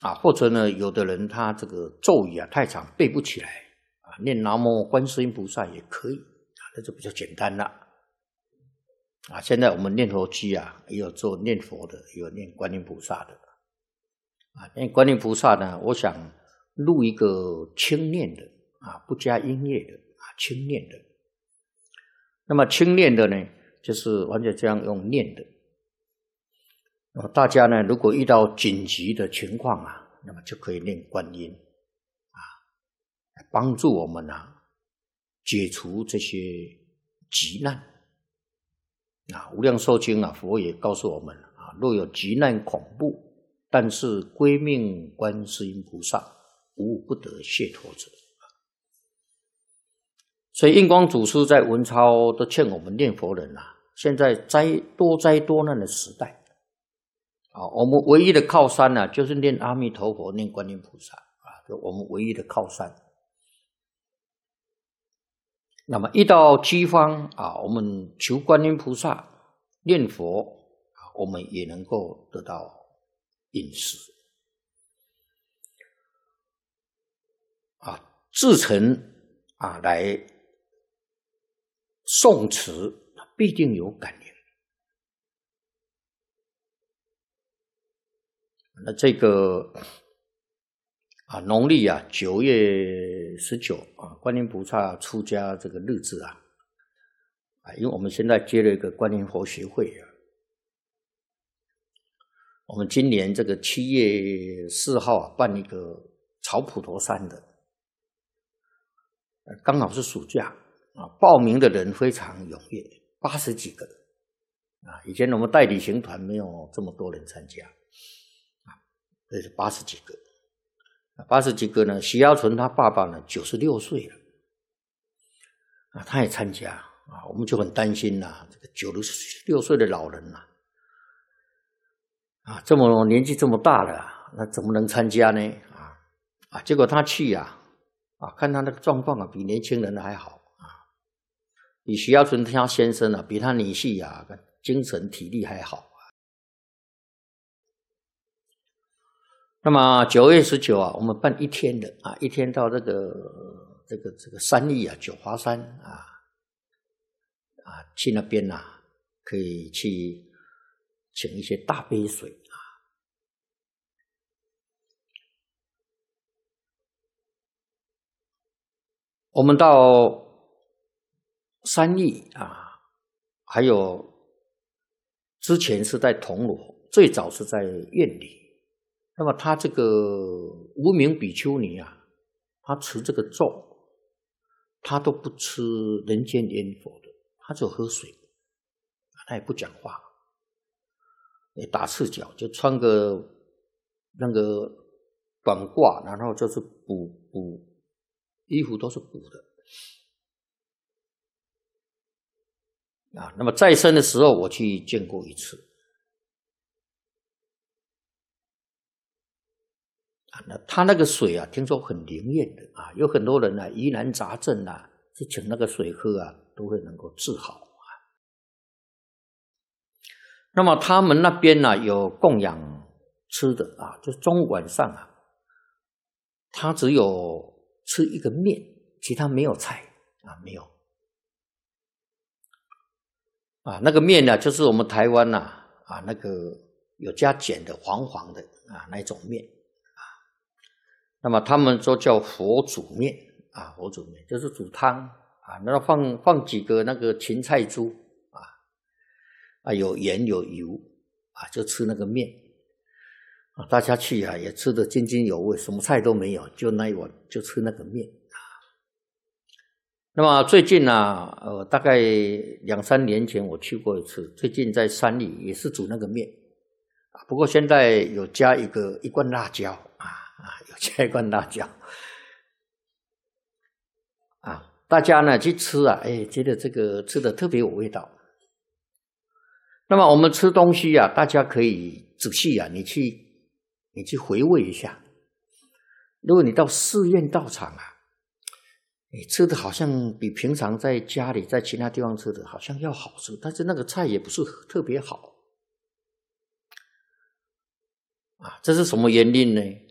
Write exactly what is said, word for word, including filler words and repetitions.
啊，或者呢，有的人他这个咒语啊太长背不起来啊，念南无观世音菩萨也可以啊，那就比较简单了啊。现在我们念佛机啊，也有做念佛的，也有念观音菩萨的啊。念观音菩萨呢，我想录一个轻念的啊，不加音乐的啊，轻念的。那么轻念的呢，就是完全这样用念的。那么大家呢，如果遇到紧急的情况啊，那么就可以念观音啊，帮助我们啊解除这些急难啊。无量寿经啊，佛也告诉我们啊，若有急难恐怖，但是归命观世音菩萨，无不得解脱者。所以印光祖师在文钞都劝我们念佛人啊，现在灾多灾多难的时代。啊，我们唯一的靠山呢、啊，就是念阿弥陀佛，念观音菩萨啊，就我们唯一的靠山。那么遇到饥荒啊，我们求观音菩萨，念佛啊，我们也能够得到饮食啊，至诚啊来诵持，必定有感应。那这个啊，农历啊九月十九啊，观音菩萨出家这个日子啊，啊，因为我们现在接了一个观音佛学会啊，我们今年这个七月四号啊办一个草普陀山的，刚好是暑假啊，报名的人非常踊跃，八十几个啊，以前我们带旅行团没有这么多人参加。这是八十几个，八十几个呢。徐耀纯他爸爸呢，九十六岁了，啊，他也参加啊，我们就很担心呐、啊，这个九十六岁的老人呐、啊，啊，这么年纪这么大了，那怎么能参加呢？啊啊，结果他去呀、啊，啊，看他那个状况啊，比年轻人还好啊，比徐耀纯他先生啊，比他女婿啊，精神体力还好。那么九月十九啊，我们办一天的啊，一天到这个这个这个山里啊，九华山啊啊，去那边呐、啊，可以去请一些大杯水啊。我们到山里啊，还有之前是在铜锣，最早是在院里。那么他这个无名比丘尼啊，他持这个咒，他都不吃人间烟火的，他只有喝水，他也不讲话，也打赤脚，就穿个那个短褂，然后就是补补衣服都是补的啊。那么在生的时候，我去见过一次。那他那个水啊，听说很灵验的啊，有很多人啊疑难杂症啊，去请那个水喝啊，都会能够治好啊。那么他们那边呢、啊、有供养吃的啊，就中午晚上啊，他只有吃一个面，其他没有菜啊，没有啊。那个面呢、啊，就是我们台湾呐 啊, 啊那个有加碱的黄黄的啊那一种面。那么他们都叫佛煮面啊，佛煮面就是煮汤啊，然后放放几个那个芹菜珠啊，啊有盐有油啊，就吃那个面啊，大家去啊也吃得津津有味，什么菜都没有，就那一碗就吃那个面啊。那么最近呢、啊，呃，大概两三年前我去过一次，最近在山里也是煮那个面啊，不过现在有加一个一罐辣椒啊。啊，有加一罐辣椒啊，大家呢去吃啊，哎，觉得这个吃的特别有味道。那么我们吃东西啊，大家可以仔细啊，你去你去回味一下。如果你到寺院道场啊，你吃的好像比平常在家里在其他地方吃的好像要好吃，但是那个菜也不是特别好啊，这是什么原因呢？